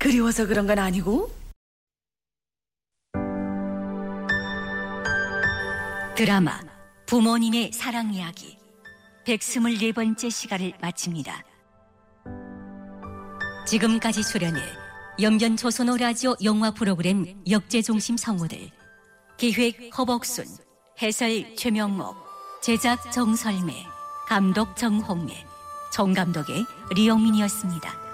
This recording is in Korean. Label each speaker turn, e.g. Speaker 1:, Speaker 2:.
Speaker 1: 그리워서 그런 건 아니고?
Speaker 2: 드라마 부모님의 사랑 이야기 124번째 시간을 마칩니다. 지금까지 출연해 영변 조선어 라디오 영화 프로그램 역제중심 성우들, 기획 허복순, 해설 최명목, 제작 정설매, 감독 정홍래, 총감독의 리영민이었습니다.